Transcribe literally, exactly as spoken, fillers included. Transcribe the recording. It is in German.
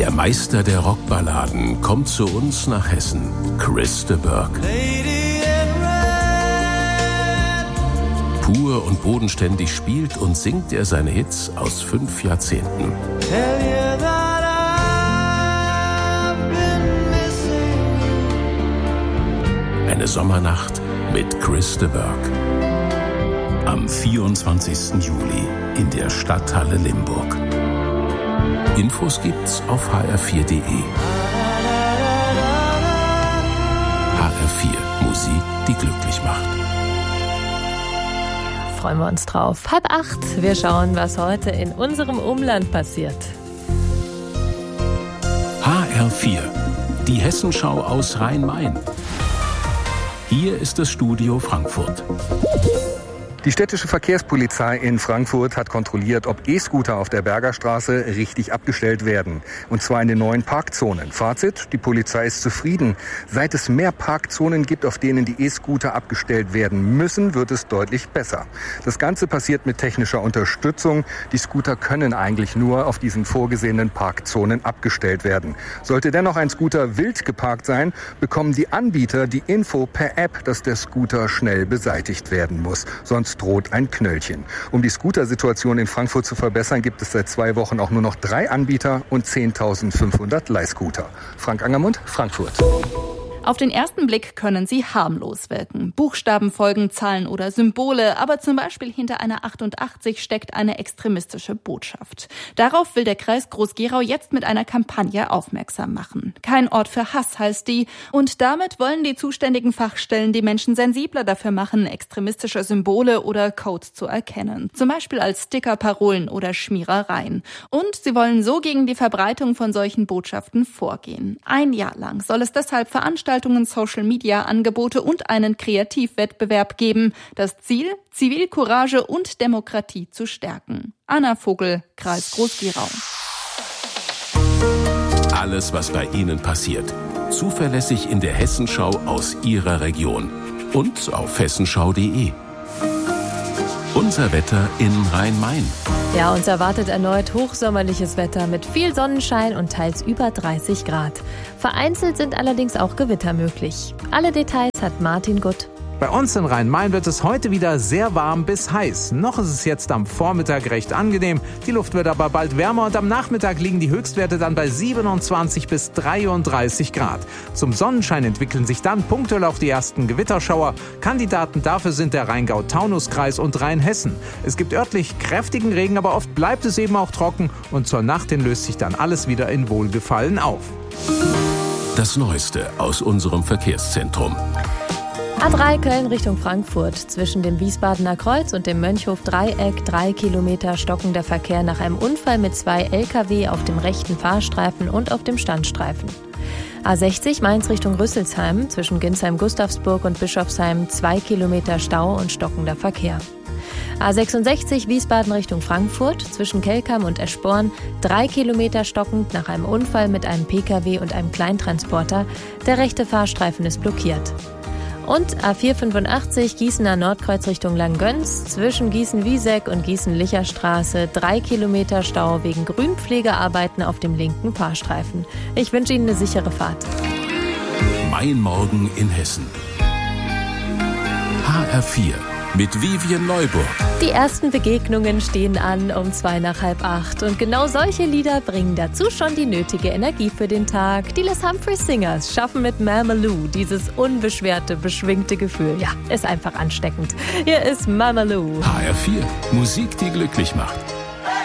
Der Meister der Rockballaden kommt zu uns nach Hessen, Chris de Burgh. Pur und bodenständig spielt und singt er seine Hits aus fünf Jahrzehnten. Eine Sommernacht mit Chris de Burgh. Am vierundzwanzigsten Juli in der Stadthalle Limburg. Infos gibt's auf h r vier punkt d e. H R vier, Musik, die glücklich macht. Freuen wir uns drauf. Halb acht. Wir schauen, was heute in unserem Umland passiert. H R vier, die Hessenschau aus Rhein-Main. Hier ist das Studio Frankfurt. Die städtische Verkehrspolizei in Frankfurt hat kontrolliert, ob E-Scooter auf der Bergerstraße richtig abgestellt werden. Und zwar in den neuen Parkzonen. Fazit, die Polizei ist zufrieden. Seit es mehr Parkzonen gibt, auf denen die E-Scooter abgestellt werden müssen, wird es deutlich besser. Das Ganze passiert mit technischer Unterstützung. Die Scooter können eigentlich nur auf diesen vorgesehenen Parkzonen abgestellt werden. Sollte dennoch ein Scooter wild geparkt sein, bekommen die Anbieter die Info per App, dass der Scooter schnell beseitigt werden muss. Sonst droht ein Knöllchen. Um die Scooter-Situation in Frankfurt zu verbessern, gibt es seit zwei Wochen auch nur noch drei Anbieter und zehntausendfünfhundert Leihscooter. Frank Angermund, Frankfurt. Auf den ersten Blick können sie harmlos wirken. Buchstaben folgen, Zahlen oder Symbole, aber zum Beispiel hinter einer achtundachtzig steckt eine extremistische Botschaft. Darauf will der Kreis Groß-Gerau jetzt mit einer Kampagne aufmerksam machen. Kein Ort für Hass heißt die, und damit wollen die zuständigen Fachstellen die Menschen sensibler dafür machen, extremistische Symbole oder Codes zu erkennen. Zum Beispiel als Sticker, Parolen oder Schmierereien. Und sie wollen so gegen die Verbreitung von solchen Botschaften vorgehen. Ein Jahr lang soll es deshalb Veranstaltungen, Social-Media-Angebote und einen Kreativwettbewerb geben. Das Ziel, Zivilcourage und Demokratie zu stärken. Anna Vogel, Kreis Groß-Gerau. Alles, was bei Ihnen passiert. Zuverlässig in der Hessenschau aus Ihrer Region. Und auf hessenschau punkt d e. Unser Wetter in Rhein-Main. Ja, uns erwartet erneut hochsommerliches Wetter mit viel Sonnenschein und teils über dreißig Grad. Vereinzelt sind allerdings auch Gewitter möglich. Alle Details hat Martin Gutt. Bei uns in Rhein-Main wird es heute wieder sehr warm bis heiß. Noch ist es jetzt am Vormittag recht angenehm. Die Luft wird aber bald wärmer und am Nachmittag liegen die Höchstwerte dann bei siebenundzwanzig bis dreiunddreißig Grad. Zum Sonnenschein entwickeln sich dann punktuell auch die ersten Gewitterschauer. Kandidaten dafür sind der Rheingau-Taunus-Kreis und Rheinhessen. Es gibt örtlich kräftigen Regen, aber oft bleibt es eben auch trocken und zur Nacht hin löst sich dann alles wieder in Wohlgefallen auf. Das Neueste aus unserem Verkehrszentrum. A drei Köln Richtung Frankfurt. Zwischen dem Wiesbadener Kreuz und dem Mönchhof-Dreieck drei Kilometer stockender Verkehr nach einem Unfall mit zwei L K W auf dem rechten Fahrstreifen und auf dem Standstreifen. A sechzig Mainz Richtung Rüsselsheim. Zwischen Ginsheim-Gustavsburg und Bischofsheim zwei Kilometer Stau und stockender Verkehr. A sechsundsechzig Wiesbaden Richtung Frankfurt. Zwischen Kelkam und Eschborn drei Kilometer stockend nach einem Unfall mit einem P K W und einem Kleintransporter. Der rechte Fahrstreifen ist blockiert. Und A vierhundertfünfundachtzig Gießener Nordkreuz Richtung Langgöns, zwischen Gießen-Wieseck und Gießen-Licherstraße drei Kilometer Stau wegen Grünpflegearbeiten auf dem linken Fahrstreifen. Ich wünsche Ihnen eine sichere Fahrt. Mein Morgen in Hessen. H R vier mit Vivian Neuburg. Die ersten Begegnungen stehen an um zwei nach halb acht. Und genau solche Lieder bringen dazu schon die nötige Energie für den Tag. Die Les Humphreys Singers schaffen mit Mama Lou dieses unbeschwerte, beschwingte Gefühl. Ja, ist einfach ansteckend. Hier ist Mama Lou. H R vier, Musik, die glücklich macht.